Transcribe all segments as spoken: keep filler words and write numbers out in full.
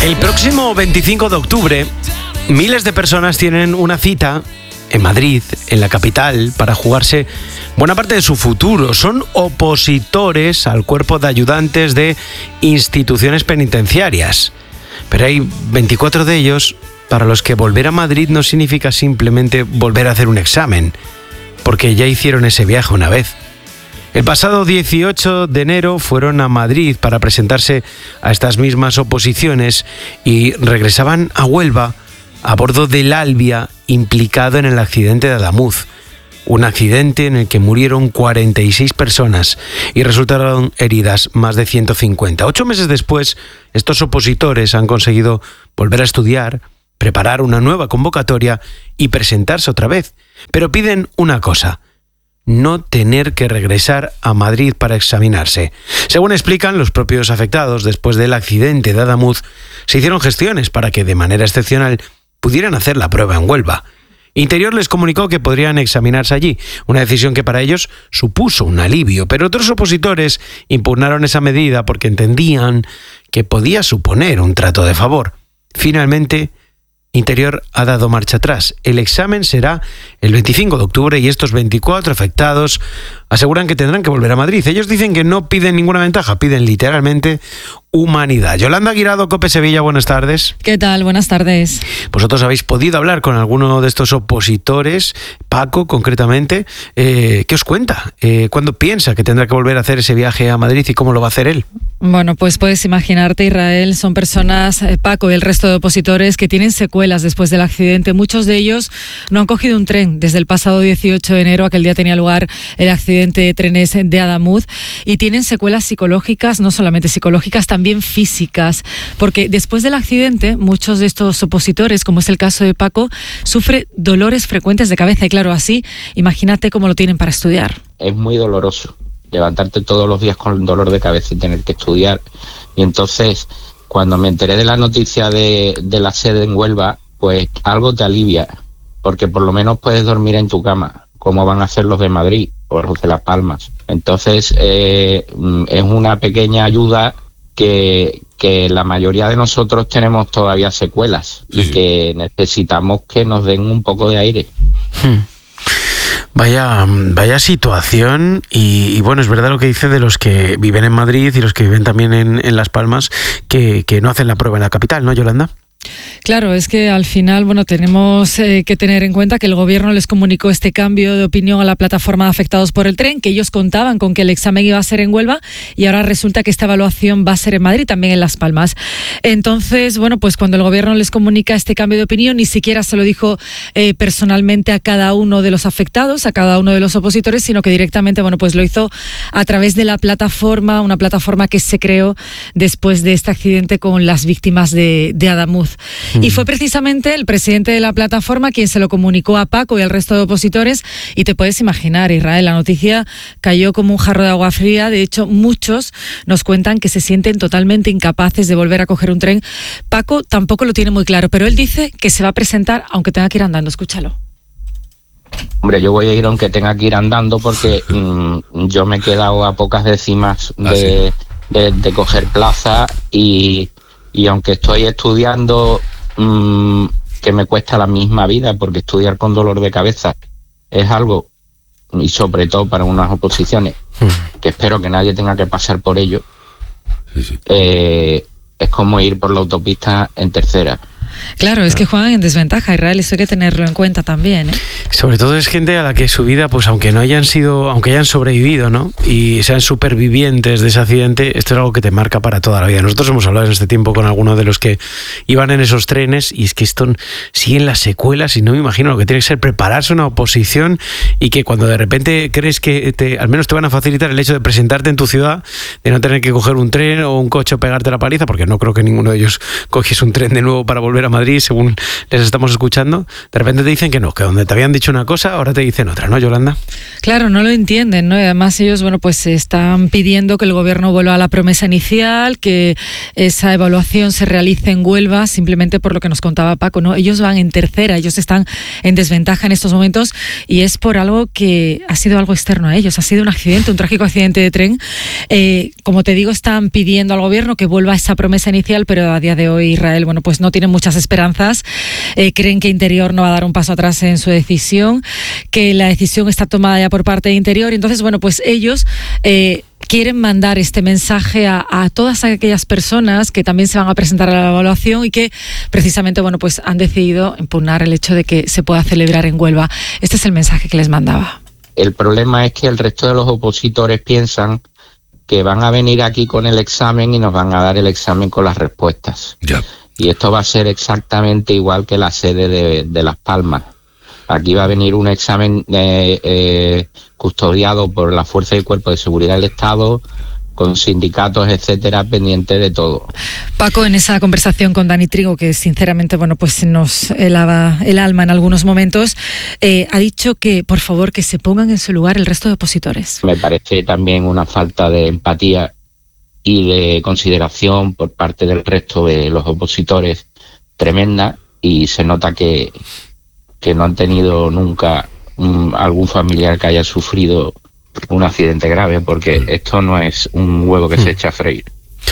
El próximo veinticinco de octubre, miles de personas tienen una cita en Madrid, en la capital, para jugarse buena parte de su futuro. Son opositores al cuerpo de ayudantes de instituciones penitenciarias. Pero hay veinticuatro de ellos para los que volver a Madrid no significa simplemente volver a hacer un examen, porque ya hicieron ese viaje una vez. El pasado dieciocho de enero fueron a Madrid para presentarse a estas mismas oposiciones y regresaban a Huelva a bordo del Albia, implicado en el accidente de Adamuz. Un accidente en el que murieron cuarenta y seis personas y resultaron heridas más de ciento cincuenta. Ocho meses después, estos opositores han conseguido volver a estudiar, preparar una nueva convocatoria y presentarse otra vez. Pero piden una cosa: no tener que regresar a Madrid para examinarse. Según explican los propios afectados, después del accidente de Adamuz, se hicieron gestiones para que de manera excepcional pudieran hacer la prueba en Huelva. Interior les comunicó que podrían examinarse allí, una decisión que para ellos supuso un alivio, pero otros opositores impugnaron esa medida porque entendían que podía suponer un trato de favor. Finalmente, Interior ha dado marcha atrás. El examen será el veinticinco de octubre y estos veinticuatro afectados aseguran que tendrán que volver a Madrid. Ellos dicen que no piden ninguna ventaja, piden literalmente humanidad. Yolanda Guirado, COPE Sevilla, buenas tardes. ¿Qué tal? Buenas tardes. Vosotros habéis podido hablar con alguno de estos opositores, Paco concretamente. Eh, ¿Qué os cuenta? Eh, ¿Cuándo piensa que tendrá que volver a hacer ese viaje a Madrid y cómo lo va a hacer él? Bueno, pues puedes imaginarte, Israel, son personas, eh, Paco y el resto de opositores, que tienen secuelas después del accidente. Muchos de ellos no han cogido un tren desde el pasado dieciocho de enero, aquel día tenía lugar el accidente de trenes de Adamuz, y tienen secuelas psicológicas, no solamente psicológicas, también físicas, porque después del accidente muchos de estos opositores, como es el caso de Paco, sufre dolores frecuentes de cabeza y claro, así imagínate cómo lo tienen para estudiar. Es muy doloroso levantarte todos los días con dolor de cabeza y tener que estudiar. Y entonces, cuando me enteré de la noticia de, de la sede en Huelva, pues algo te alivia, porque por lo menos puedes dormir en tu cama, como van a hacer los de Madrid o los de Las Palmas. Entonces, eh, es una pequeña ayuda que, que la mayoría de nosotros tenemos todavía secuelas y que necesitamos que nos den un poco de aire. Hmm. Vaya, vaya situación y, y bueno, es verdad lo que dice de los que viven en Madrid y los que viven también en, en Las Palmas, que, que no hacen la prueba en la capital, ¿no, Yolanda? Claro, es que al final, bueno, tenemos eh, que tener en cuenta que el gobierno les comunicó este cambio de opinión a la plataforma de afectados por el tren, que ellos contaban con que el examen iba a ser en Huelva y ahora resulta que esta evaluación va a ser en Madrid, también en Las Palmas. Entonces, bueno, pues cuando el gobierno les comunica este cambio de opinión, ni siquiera se lo dijo eh, personalmente a cada uno de los afectados, a cada uno de los opositores, sino que directamente, bueno, pues lo hizo a través de la plataforma, una plataforma que se creó después de este accidente con las víctimas de, de Adamuz. Y fue precisamente el presidente de la plataforma quien se lo comunicó a Paco y al resto de opositores, y te puedes imaginar, Israel, la noticia cayó como un jarro de agua fría. De hecho, muchos nos cuentan que se sienten totalmente incapaces de volver a coger un tren. Paco tampoco lo tiene muy claro, pero él dice que se va a presentar aunque tenga que ir andando. Escúchalo. Hombre, yo voy a ir aunque tenga que ir andando porque mmm, yo me he quedado a pocas décimas de, ¿Ah, sí? de, de coger plaza y... Y aunque estoy estudiando, mmm, que me cuesta la misma vida, porque estudiar con dolor de cabeza es algo, y sobre todo para unas oposiciones, mm. que espero que nadie tenga que pasar por ello, sí, sí. Eh, es como ir por la autopista en tercera. Claro, es que juegan en desventaja, Israel, eso hay que tenerlo en cuenta también, ¿eh? Sobre todo es gente a la que su vida, pues aunque no hayan sido, aunque hayan sobrevivido, ¿no? Y sean supervivientes de ese accidente, esto es algo que te marca para toda la vida. Nosotros hemos hablado en este tiempo con algunos de los que iban en esos trenes y es que esto siguen las secuelas y no me imagino lo que tiene que ser prepararse una oposición y que cuando de repente crees que te, al menos te van a facilitar el hecho de presentarte en tu ciudad, de no tener que coger un tren o un coche o pegarte la paliza, porque no creo que ninguno de ellos cogiese un tren de nuevo para volver a Madrid, según les estamos escuchando, de repente te dicen que no, que donde te habían dicho una cosa, ahora te dicen otra, ¿no, Yolanda? Claro, no lo entienden, ¿no? Y además ellos, bueno, pues están pidiendo que el gobierno vuelva a la promesa inicial, que esa evaluación se realice en Huelva, simplemente por lo que nos contaba Paco, ¿no? Ellos van en tercera, ellos están en desventaja en estos momentos y es por algo que ha sido algo externo a ellos, ha sido un accidente, un trágico accidente de tren. Eh, como te digo, están pidiendo al gobierno que vuelva a esa promesa inicial, pero a día de hoy Israel, bueno, pues no tiene muchas esperanzas. Eh, creen que Interior no va a dar un paso atrás en su decisión, que la decisión está tomada ya por parte de Interior. Entonces, bueno, pues ellos eh, quieren mandar este mensaje a, a todas aquellas personas que también se van a presentar a la evaluación y que precisamente, bueno, pues han decidido impugnar el hecho de que se pueda celebrar en Huelva. Este es el mensaje que les mandaba. El problema es que el resto de los opositores piensan que van a venir aquí con el examen y nos van a dar el examen con las respuestas. Ya. Y esto va a ser exactamente igual que la sede de, de Las Palmas. Aquí va a venir un examen eh, eh, custodiado por la Fuerza y Cuerpo de Seguridad del Estado, con sindicatos, etcétera, pendiente de todo. Paco, en esa conversación con Dani Trigo, que sinceramente, bueno, pues nos helaba el alma en algunos momentos, eh, ha dicho que, por favor, que se pongan en su lugar el resto de opositores. Me parece también una falta de empatía y de consideración por parte del resto de los opositores tremenda, y se nota que, que no han tenido nunca um, algún familiar que haya sufrido un accidente grave, porque esto no es un huevo que se echa a freír.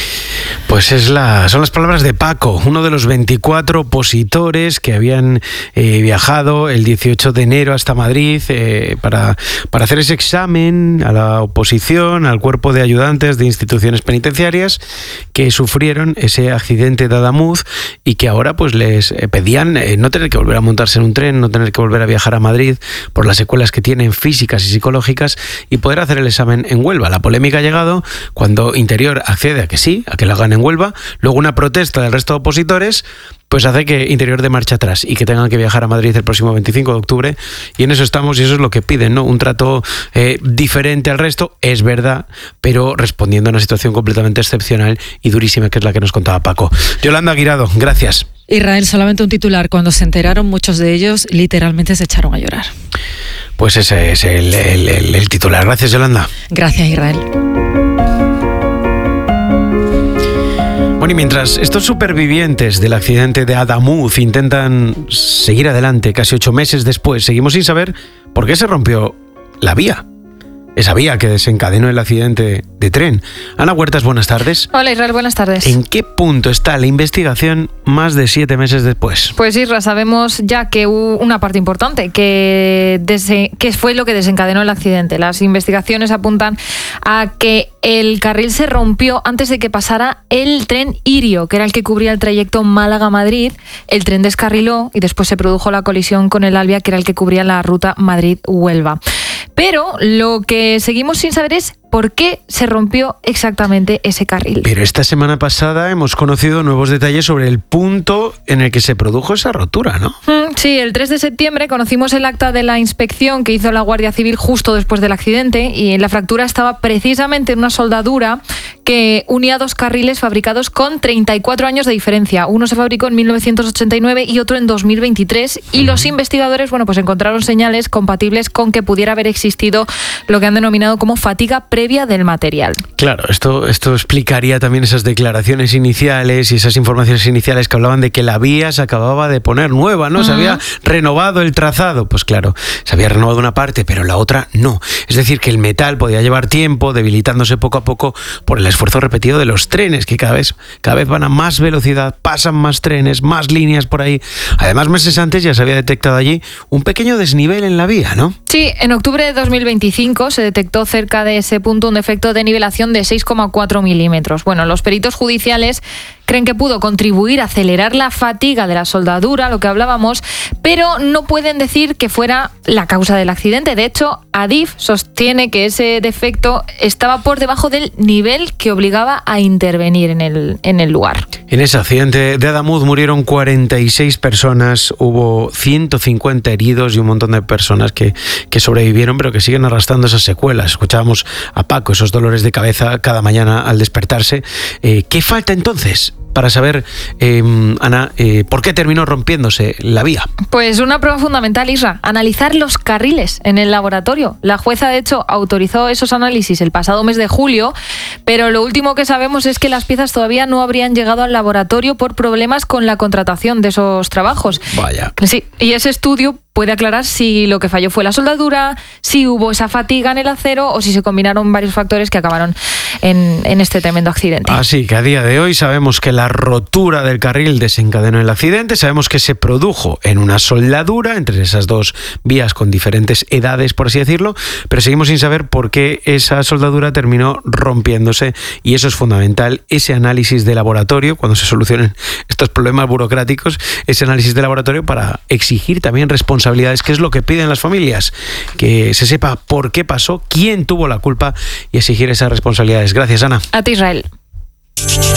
Pues es la, son las palabras de Paco, uno de los veinticuatro opositores que habían eh, viajado el dieciocho de enero hasta Madrid eh, para, para hacer ese examen a la oposición, al cuerpo de ayudantes de instituciones penitenciarias que sufrieron ese accidente de Adamuz y que ahora pues les pedían eh, no tener que volver a montarse en un tren, no tener que volver a viajar a Madrid por las secuelas que tienen físicas y psicológicas y poder hacer el examen en Huelva. La polémica ha llegado cuando Interior accede a que sí, a que lo hagan en Huelva, luego una protesta del resto de opositores pues hace que Interior dé marcha atrás y que tengan que viajar a Madrid el próximo veinticinco de octubre, y en eso estamos y eso es lo que piden, ¿no? Un trato eh, diferente al resto, es verdad, pero respondiendo a una situación completamente excepcional y durísima, que es la que nos contaba Paco. Yolanda Guirado, gracias. Israel, solamente un titular. Cuando se enteraron, muchos de ellos literalmente se echaron a llorar. Pues ese es el, el, el, el titular. Gracias, Yolanda. Gracias, Israel. Bueno, y mientras estos supervivientes del accidente de Adamuz intentan seguir adelante casi ocho meses después, seguimos sin saber por qué se rompió la vía. Esa vía que desencadenó el accidente de tren. Ana Huertas, buenas tardes. Hola Israel, buenas tardes. ¿En qué punto está la investigación más de siete meses después? Pues Israel, sabemos ya que hubo una parte importante, que, dese, que fue lo que desencadenó el accidente. Las investigaciones apuntan a que el carril se rompió antes de que pasara el tren Irio, que era el que cubría el trayecto Málaga-Madrid. El tren descarriló y después se produjo la colisión con el Albia, que era el que cubría la ruta Madrid-Huelva. Pero lo que seguimos sin saber es por qué se rompió exactamente ese carril. Pero esta semana pasada hemos conocido nuevos detalles sobre el punto en el que se produjo esa rotura, ¿no? Sí, el tres de septiembre conocimos el acta de la inspección que hizo la Guardia Civil justo después del accidente, y la fractura estaba precisamente en una soldadura que unía dos carriles fabricados con treinta y cuatro años de diferencia. Uno se fabricó en mil novecientos ochenta y nueve y otro en dos mil veintitrés, y los investigadores, bueno, pues encontraron señales compatibles con que pudiera haber existido lo que han denominado como fatiga previa del material. Claro, esto, esto explicaría también esas declaraciones iniciales y esas informaciones iniciales que hablaban de que la vía se acababa de poner nueva, ¿no? Uh-huh. Se había renovado el trazado. Pues claro, se había renovado una parte, pero la otra no. Es decir, que el metal podía llevar tiempo, debilitándose poco a poco por el esfuerzo repetido de los trenes, que cada vez, cada vez van a más velocidad, pasan más trenes, más líneas por ahí. Además, meses antes ya se había detectado allí un pequeño desnivel en la vía, ¿no? Sí, en octubre de dos mil veinticinco se detectó cerca de ese punto un defecto de nivelación de seis coma cuatro milímetros. Bueno, los peritos judiciales creen que pudo contribuir a acelerar la fatiga de la soldadura, lo que hablábamos, pero no pueden decir que fuera la causa del accidente. De hecho, Adif sostiene que ese defecto estaba por debajo del nivel que obligaba a intervenir en el, en el lugar. En ese accidente de Adamuz murieron cuarenta y seis personas, hubo ciento cincuenta heridos y un montón de personas que, que sobrevivieron, pero que siguen arrastrando esas secuelas. Escuchábamos a Paco, esos dolores de cabeza cada mañana al despertarse. Eh, ¿Qué falta entonces? para saber, eh, Ana, eh, por qué terminó rompiéndose la vía. Pues una prueba fundamental, Isra, analizar los carriles en el laboratorio. La jueza, de hecho, autorizó esos análisis el pasado mes de julio, pero lo último que sabemos es que las piezas todavía no habrían llegado al laboratorio por problemas con la contratación de esos trabajos. Vaya. Sí, y ese estudio puede aclarar si lo que falló fue la soldadura, si hubo esa fatiga en el acero o si se combinaron varios factores que acabaron en, en este tremendo accidente. Así que a día de hoy sabemos que la rotura del carril desencadenó el accidente, sabemos que se produjo en una soldadura entre esas dos vías con diferentes edades, por así decirlo, pero seguimos sin saber por qué esa soldadura terminó rompiéndose, y eso es fundamental, ese análisis de laboratorio, cuando se solucionen estos problemas burocráticos, ese análisis de laboratorio para exigir también responsabilidades, que es lo que piden las familias, que se sepa por qué pasó, quién tuvo la culpa y exigir esas responsabilidades. Gracias, Ana. A ti, Israel.